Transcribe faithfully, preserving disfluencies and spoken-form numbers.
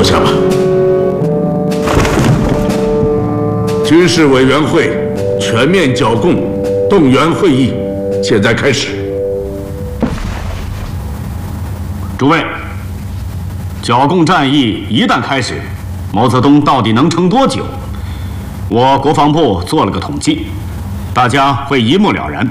坐下吧。军事委员会全面剿共动员会议现在开始。 诸位，剿共战役一旦开始，毛泽东到底能撑多久？我国防部做了个统计，大家会一目了然。